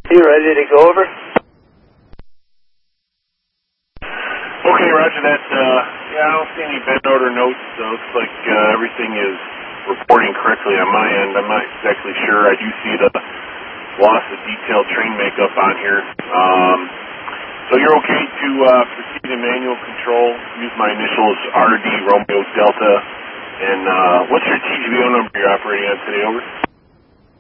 You ready to go over? Okay, roger that. Yeah, I don't see any bend order notes. Looks like everything is reporting correctly on my end. I'm not exactly sure. I do see the loss of detailed train makeup on here. So you're okay to proceed in manual control. Use my initials RD Romeo Delta. And what's your TGBO number you're operating on today, over?